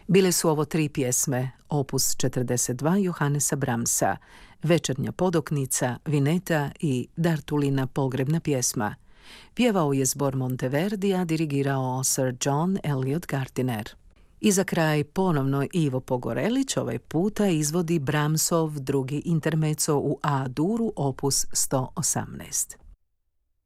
Bile su ovo 3 pjesme, opus 42 Johannesa Brahmsa, Večernja podoknica, Vineta i Dartulina pogrebna pjesma. Pjevao je zbor Monteverdija, dirigirao Sir John Eliot Gardiner. I za kraj ponovno Ivo Pogorelić, ovaj puta izvodi Brahmsov drugi intermezzo u A-duru, opus 118.